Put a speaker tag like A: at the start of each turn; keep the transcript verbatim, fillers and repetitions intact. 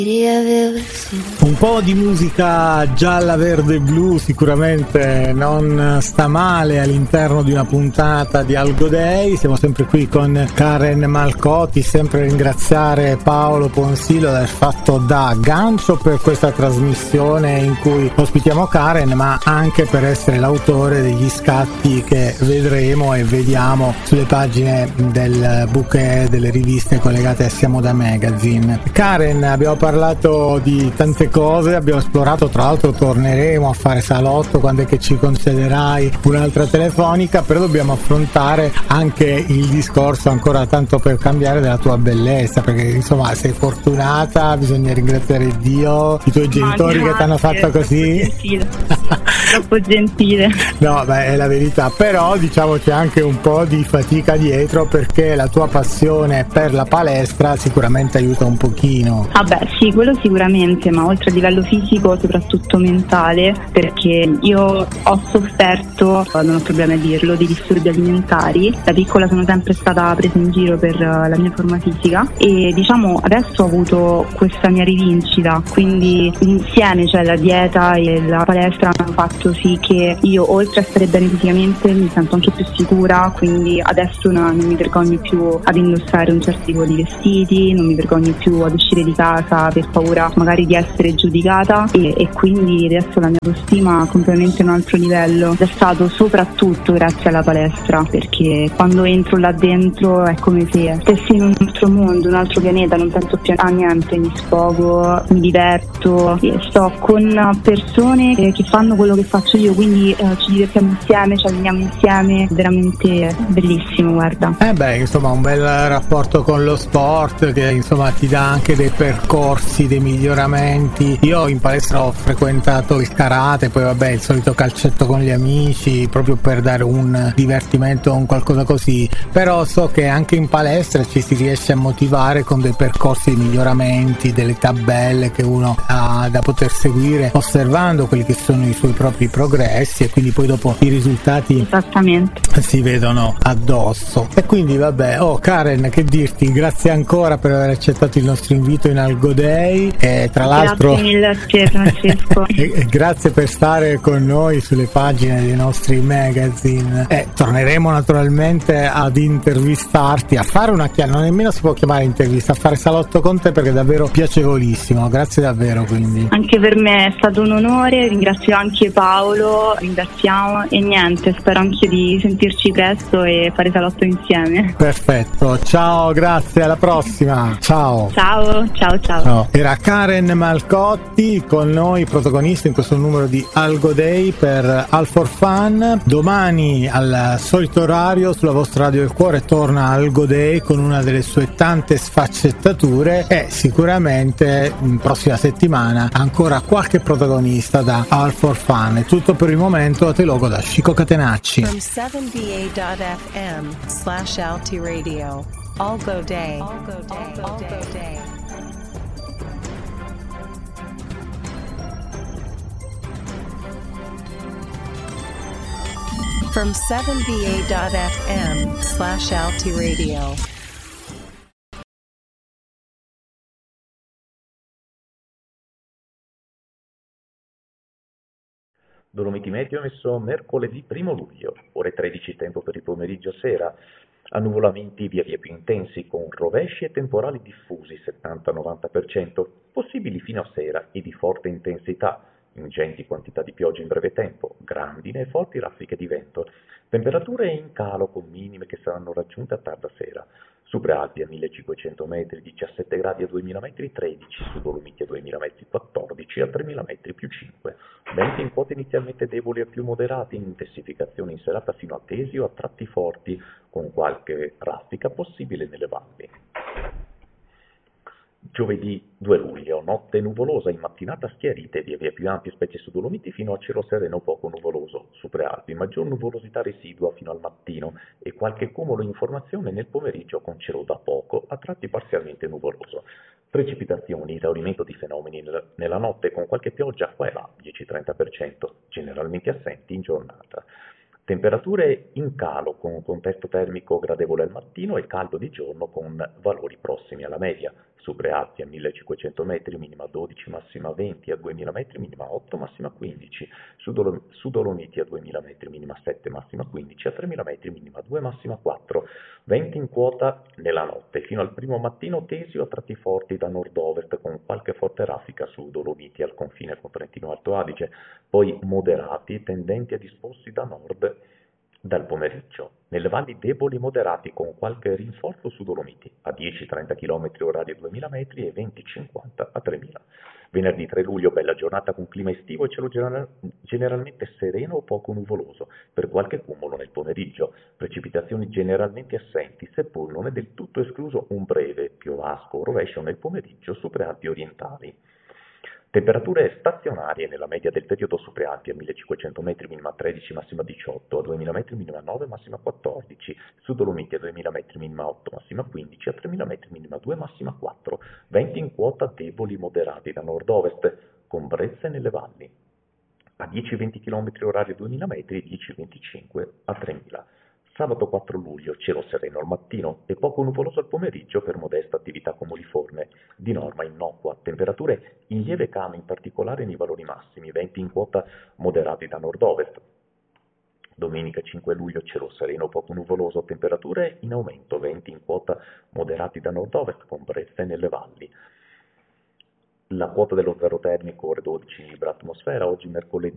A: Un po' di musica gialla, verde e blu sicuramente non sta male all'interno di una puntata di Algo Day. Siamo sempre qui con Karen Malcotti, sempre ringraziare Paolo Ponsilo di aver fatto da gancio per questa trasmissione in cui ospitiamo Karen, ma anche per essere l'autore degli scatti che vedremo e vediamo sulle pagine del bouquet delle riviste collegate a Siamo da Magazine. Karen, abbiamo parlato parlato di tante cose, abbiamo esplorato, tra l'altro torneremo a fare salotto quando è che ci concederai un'altra telefonica, però dobbiamo affrontare anche il discorso, ancora tanto per cambiare, della tua bellezza, perché insomma sei fortunata, bisogna ringraziare Dio, i tuoi genitori
B: grazie,
A: che ti hanno fatto così.
B: Gentile. Troppo gentile.
A: No, beh, è la verità, però diciamo c'è anche un po' di fatica dietro, perché la tua passione per la palestra sicuramente aiuta un pochino.
B: Ah beh, sì, quello sicuramente, ma oltre a livello fisico soprattutto mentale, perché io ho sofferto, non ho problemi a dirlo, di disturbi alimentari. Da piccola sono sempre stata presa in giro per la mia forma fisica e diciamo adesso ho avuto questa mia rivincita, quindi insieme, cioè la dieta e la palestra, hanno fatto sì che io, oltre a stare bene fisicamente, mi sento anche più sicura, quindi adesso no, non mi vergogno più ad indossare un certo tipo di vestiti, non mi vergogno più ad uscire di casa per paura magari di essere giudicata e, e quindi adesso la mia autostima ha completamente un altro livello. È stato soprattutto grazie alla palestra, perché quando entro là dentro è come se stessi in un altro mondo, un altro pianeta, non penso più a niente, mi sfogo, mi diverto, sto con persone che, che fanno quello che faccio io, quindi eh, ci divertiamo insieme, ci alleniamo insieme, veramente bellissimo, guarda.
A: Eh beh, insomma, un bel rapporto con lo sport che insomma ti dà anche dei percorsi, dei miglioramenti. Io in palestra ho frequentato il karate, poi vabbè il solito calcetto con gli amici, proprio per dare un divertimento, un qualcosa così, però so che anche in palestra ci si riesce a motivare con dei percorsi di miglioramenti, delle tabelle che uno ha da poter seguire osservando quelli che sono i suoi propri progressi, e quindi poi dopo i risultati
B: esattamente
A: si vedono addosso. E quindi vabbè, oh Karen, che dirti, grazie ancora per aver accettato il nostro invito in Algo Day e tra l'altro
B: grazie mille a te, Francesco.
A: e, e grazie per stare con noi sulle pagine dei nostri magazine. E torneremo naturalmente ad intervistarti, a fare una chiamata, non nemmeno si può chiamare intervista, a fare salotto con te, perché è davvero piacevolissimo. Grazie davvero. Quindi
B: anche per me è stato un onore, ringrazio anche Paolo, ringraziamo e niente, spero anche di sentirci presto e fare salotto insieme.
A: Perfetto, ciao, grazie, alla prossima. Ciao.
B: Ciao, ciao, ciao.
A: Ciao. Era Karen Malcotti con noi, protagonista in questo numero di Algo Day per All for Fun. Domani al solito orario sulla vostra Radio del Cuore torna Algo Day con una delle sue tante sfaccettature e sicuramente in prossima settimana ancora qualche protagonista da All for Fun. È tutto per il momento, a te logo da Chico Catenacci.
C: From seven B A dot F M slash Alti Radio. Algo Day. Algo Day. Algo Day. From seven B A dot F M slash Alti Radio.
D: Dolomiti Meteo emesso mercoledì primo luglio, ore tredici tempo per il pomeriggio sera, annuvolamenti via via più intensi con rovesci e temporali diffusi settanta novanta per cento, possibili fino a sera e di forte intensità, ingenti quantità di pioggia in breve tempo, grandine e forti raffiche di vento, temperature in calo con minime che saranno raggiunte a tarda sera. Su Prealpi a millecinquecento metri diciassette gradi, a duemila metri tredici, su Dolomiti a duemila metri quattordici, a tremila metri più cinque. Venti in quote inizialmente deboli a più moderati, in intensificazione in serata fino a tesi o a tratti forti, con qualche raffica possibile nelle valli. Giovedì due luglio, notte nuvolosa, in mattinata schiarite, via via più ampie specie su Dolomiti fino a cielo sereno poco nuvoloso, su Prealpi maggior nuvolosità residua fino al mattino e qualche cumulo in formazione nel pomeriggio con cielo da poco, a tratti parzialmente nuvoloso. Precipitazioni, esaurimento di fenomeni nel, nella notte con qualche pioggia qua e là, dieci trenta per cento, generalmente assenti in giornata. Temperature in calo con un contesto termico gradevole al mattino e caldo di giorno con valori prossimi alla media. Su Prealpi a millecinquecento metri, minima dodici, massima venti, a duemila metri, minima otto, massima quindici. Su, Dolo- su Dolomiti a duemila metri, minima sette, massima quindici, a tremila metri, minima due, massima quattro. Venti in quota nella notte, fino al primo mattino tesi o a tratti forti da nord-ovest con qualche forte raffica su Dolomiti al confine con Trentino Alto Adige, poi moderati tendenti a disposti da nord dal pomeriggio. Nelle valli deboli moderati con qualche rinforzo su Dolomiti a dieci trenta km orari a duemila metri e venti cinquanta a tremila. Venerdì tre luglio bella giornata con clima estivo e cielo general- generalmente sereno o poco nuvoloso, per qualche cumulo nel pomeriggio. Precipitazioni generalmente assenti, seppur non è del tutto escluso un breve piovasco o rovescio nel pomeriggio su Prealpi orientali. Temperature stazionarie nella media del periodo su Prealpi a millecinquecento metri, minima tredici, massima diciotto, a duemila metri, minima nove, massima quattordici, su Dolomiti a duemila metri, minima otto, massima quindici, a tremila metri, minima due, massima quattro, venti in quota deboli moderati da nord-ovest, con brezze nelle valli. A dieci venti km orari a duemila metri, dieci venticinque a tremila. Sabato quattro luglio, cielo sereno al mattino e poco nuvoloso al pomeriggio per modesta attività cumuliforme, di norma innocua, temperature in lieve calo in particolare nei valori massimi, venti in quota moderati da nord-ovest. Domenica cinque luglio, cielo sereno poco nuvoloso, temperature in aumento, venti in quota moderati da nord-ovest con brezze nelle valli. La quota dello zero termico ore dodici in libera atmosfera, oggi mercoledì